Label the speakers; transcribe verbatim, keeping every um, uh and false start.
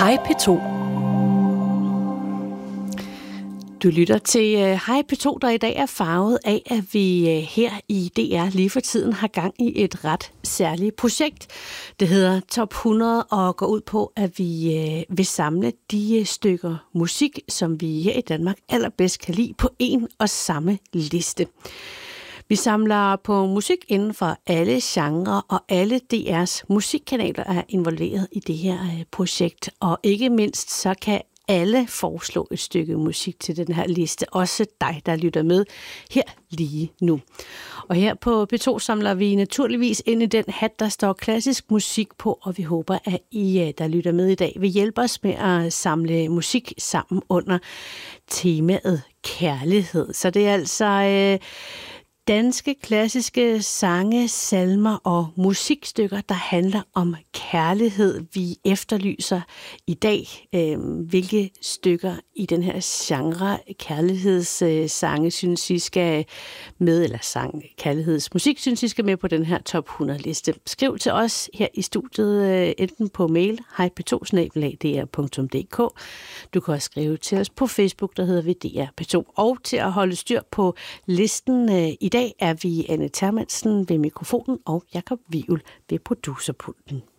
Speaker 1: Hej P to. Du lytter til Hej P to, der i dag er farvet af, at vi her i D R lige for tiden har gang i et ret særligt projekt. Det hedder Top hundrede og går ud på, at vi vil samle de stykker musik, som vi her i Danmark allerbedst kan lide på en og samme liste. Vi samler på musik inden for alle genrer, og alle D R's musikkanaler er involveret i det her projekt. Og ikke mindst så kan alle foreslå et stykke musik til den her liste. Også dig, der lytter med her lige nu. Og her på P to samler vi naturligvis ind i den hat, der står klassisk musik på, og vi håber, at I, der lytter med i dag, vil hjælpe os med at samle musik sammen under temaet kærlighed. Så det er altså øh, danske klassiske sange, salmer og musikstykker, der handler om kærlighed, vi efterlyser i dag. Øh, hvilke stykker i den her genre kærlighedssange synes I skal med, eller sang kærlighedsmusik synes I skal med på den her top hundrede liste. Skriv til os her i studiet, enten på mail hej p to snabel-a d r punktum d k. Du kan også skrive til os på Facebook, der hedder vi D R P to. Og til at holde styr på listen øh, i dag er vi Anne Termansen ved mikrofonen og Jakob Wivel ved producerpulten.